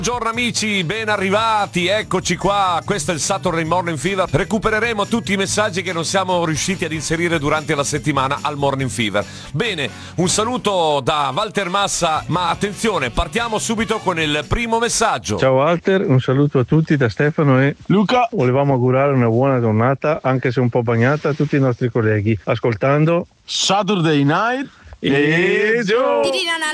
Buongiorno amici, ben arrivati, eccoci qua, questo è il Saturday Morning Fever. Recupereremo tutti i messaggi che non siamo riusciti ad inserire durante la settimana al Morning Fever. Bene, un saluto da Walter Massa, ma attenzione, partiamo subito con il primo messaggio. Ciao Walter, un saluto a tutti da Stefano e Luca. Volevamo augurare una buona giornata, anche se un po' bagnata, a tutti i nostri colleghi, ascoltando Saturday Night e Joe.